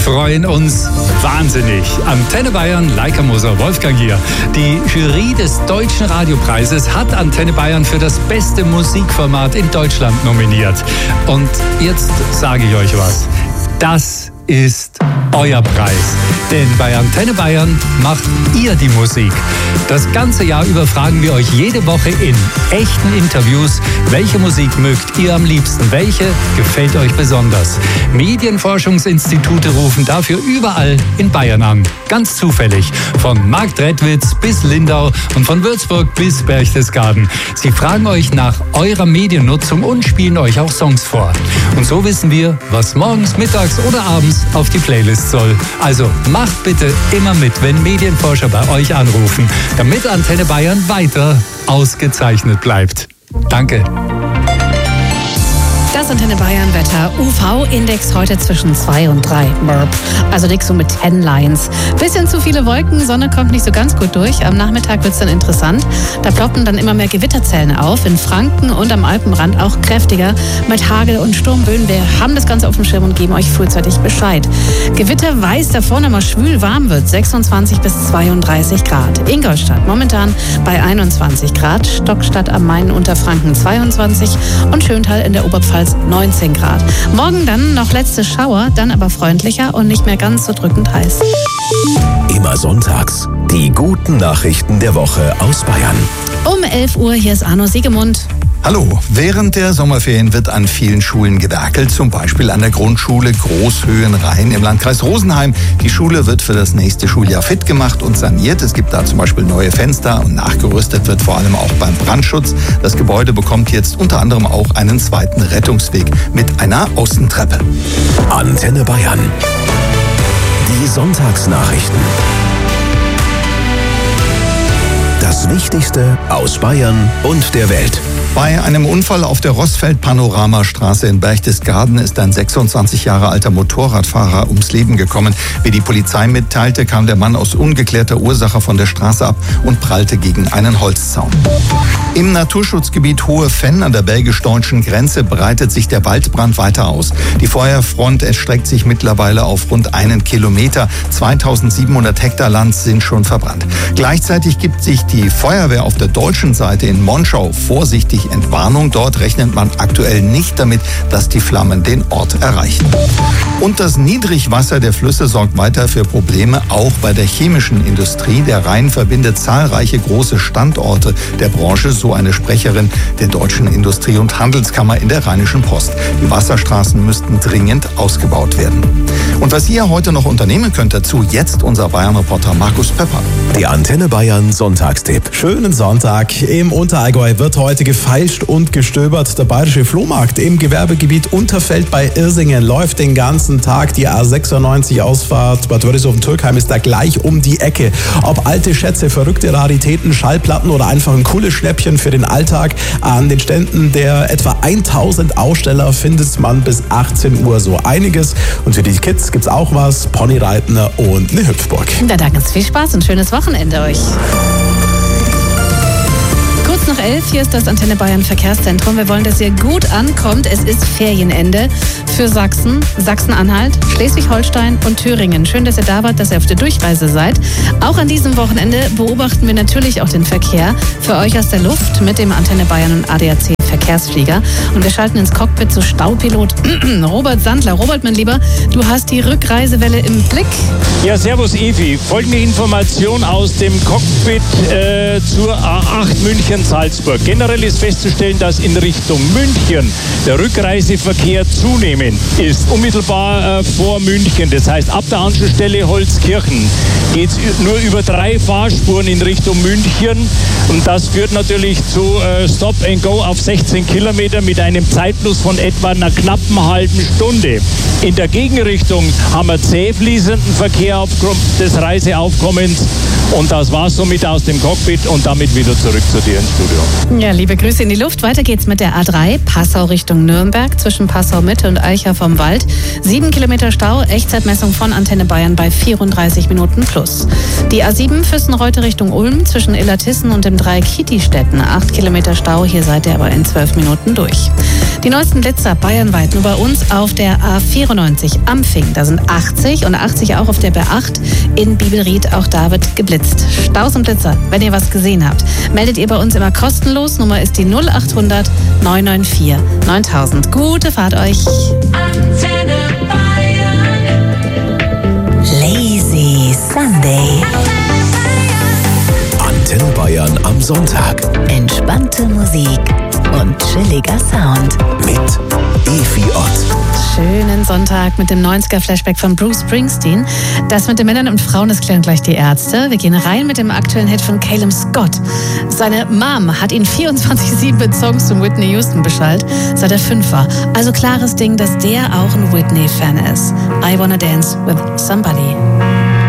freuen uns wahnsinnig. Antenne Bayern, Leica Moser, Wolfgang hier. Die Jury des Deutschen Radiopreises hat Antenne Bayern für das beste Musikformat in Deutschland nominiert. Und jetzt sage ich euch was. Das ist euer Preis. Denn bei Antenne Bayern macht ihr die Musik. Das ganze Jahr über fragen wir euch jede Woche in echten Interviews, welche Musik mögt ihr am liebsten, welche gefällt euch besonders. Medienforschungsinstitute rufen dafür überall in Bayern an. Ganz zufällig. Von Marktredwitz bis Lindau und von Würzburg bis Berchtesgaden. Sie fragen euch nach eurer Mediennutzung und spielen euch auch Songs vor. Und so wissen wir, was morgens, mittags oder abends auf die Playlist soll. Also macht bitte immer mit, wenn Medienforscher bei euch anrufen, damit Antenne Bayern weiter ausgezeichnet bleibt. Danke. Das Antenne Bayern Wetter. UV-Index heute zwischen 2 und 3. Also nix so mit 10 Lines. Bisschen zu viele Wolken, Sonne kommt nicht so ganz gut durch. Am Nachmittag wird's dann interessant. Da ploppen dann immer mehr Gewitterzellen auf. In Franken und am Alpenrand auch kräftiger mit Hagel und Sturmböen. Wir haben das Ganze auf dem Schirm und geben euch frühzeitig Bescheid. Gewitter weiß davon immer schwül warm wird. 26 bis 32 Grad. Ingolstadt momentan bei 21 Grad. Stockstadt am Main, Unterfranken 22 und Schöntal in der Oberpfalz 19 Grad. Morgen dann noch letzte Schauer, dann aber freundlicher und nicht mehr ganz so drückend heiß. Immer sonntags die guten Nachrichten der Woche aus Bayern. Um 11 Uhr, hier ist Arno Siegemund. Hallo, während der Sommerferien wird an vielen Schulen gewerkelt, zum Beispiel an der Grundschule Großhöhenrhein im Landkreis Rosenheim. Die Schule wird für das nächste Schuljahr fit gemacht und saniert. Es gibt da zum Beispiel neue Fenster und nachgerüstet wird vor allem auch beim Brandschutz. Das Gebäude bekommt jetzt unter anderem auch einen zweiten Rettungsweg mit einer Außentreppe. Antenne Bayern. Die Sonntagsnachrichten. Das Wichtigste aus Bayern und der Welt. Bei einem Unfall auf der Rossfeld-Panoramastraße in Berchtesgaden ist ein 26 Jahre alter Motorradfahrer ums Leben gekommen. Wie die Polizei mitteilte, kam der Mann aus ungeklärter Ursache von der Straße ab und prallte gegen einen Holzzaun. Im Naturschutzgebiet Hohe Venn an der belgisch-deutschen Grenze breitet sich der Waldbrand weiter aus. Die Feuerfront erstreckt sich mittlerweile auf rund 1 Kilometer. 2700 Hektar Land sind schon verbrannt. Gleichzeitig gibt sich die Feuerwehr auf der deutschen Seite in Monschau vorsichtig Entwarnung. Dort rechnet man aktuell nicht damit, dass die Flammen den Ort erreichen. Und das Niedrigwasser der Flüsse sorgt weiter für Probleme, auch bei der chemischen Industrie. Der Rhein verbindet zahlreiche große Standorte der Branche, so eine Sprecherin der Deutschen Industrie- und Handelskammer in der Rheinischen Post. Die Wasserstraßen müssten dringend ausgebaut werden. Und was ihr heute noch unternehmen könnt dazu, jetzt unser Bayern-Reporter Markus Pepper. Der Antenne Bayern Sonntagstipp. Schönen Sonntag. Im Unterallgäu wird heute gefeilscht und gestöbert. Der bayerische Flohmarkt im Gewerbegebiet Unterfeld bei Irsingen läuft den ganzen Tag. Die A96 Ausfahrt Bad Wörishofen-Türkheim ist da gleich um die Ecke. Ob alte Schätze, verrückte Raritäten, Schallplatten oder einfach ein cooles Schnäppchen für den Alltag, an den Ständen der etwa 1000 Aussteller findet man bis 18 Uhr so einiges. Und für die Kids gibt's auch was, Ponyreiten und eine Hüpfburg. Na, dann ganz viel Spaß und schönes Wochenende euch. Kurz nach 11, hier ist das Antenne Bayern Verkehrszentrum. Wir wollen, dass ihr gut ankommt. Es ist Ferienende für Sachsen, Sachsen-Anhalt, Schleswig-Holstein und Thüringen. Schön, dass ihr da wart, dass ihr auf der Durchreise seid. Auch an diesem Wochenende beobachten wir natürlich auch den Verkehr für euch aus der Luft mit dem Antenne Bayern und ADAC Verkehrsflieger. Und wir schalten ins Cockpit zu Staupilot Robert Sandler. Robert, mein Lieber, du hast die Rückreisewelle im Blick. Ja, servus Evi. Folgende Information aus dem Cockpit zur A8 München-Salzburg. Generell ist festzustellen, dass in Richtung München der Rückreiseverkehr zunehmend ist. Unmittelbar vor München. Das heißt, ab der Anschlussstelle Holzkirchen geht es nur über 3 Fahrspuren in Richtung München. Und das führt natürlich zu Stop and Go auf 16 Kilometer mit einem Zeitplus von etwa einer knappen halben Stunde. In der Gegenrichtung haben wir zäh fließenden Verkehr aufgrund des Reiseaufkommens. Und das war's somit aus dem Cockpit und damit wieder zurück zu dir ins Studio. Ja, liebe Grüße in die Luft. Weiter geht's mit der A3 Passau Richtung Nürnberg zwischen Passau Mitte und Eicher vom Wald. 7 Kilometer Stau, Echtzeitmessung von Antenne Bayern bei 34 Minuten plus. Die A7 Füssenreute Richtung Ulm zwischen Illertissen und dem Dreieck Kietistetten. 8 Kilometer Stau, hier seid ihr aber in 12 Minuten durch. Die neuesten Blitzer bayernweit nur bei uns auf der A94 Ampfing. Da sind 80 und 80 auch auf der B8 in Bibelried. Auch da wird geblitzt. Staus und Blitzer, wenn ihr was gesehen habt, meldet ihr bei uns immer kostenlos. Nummer ist die 0800 994 9000. Gute Fahrt euch. Antenne Bayern. Lazy Sunday. Antenne Bayern am Sonntag. Entspannte Musik und chilliger Sound. Mit Evi Ott. Schönen Sonntag mit dem 90er-Flashback von Bruce Springsteen. Das mit den Männern und Frauen, das klären gleich die Ärzte. Wir gehen rein mit dem aktuellen Hit von Calum Scott. Seine Mom hat ihn 24/7 mit Songs von Whitney Houston beschallt, seit er 5 war. Also klares Ding, dass der auch ein Whitney-Fan ist. I Wanna Dance with Somebody.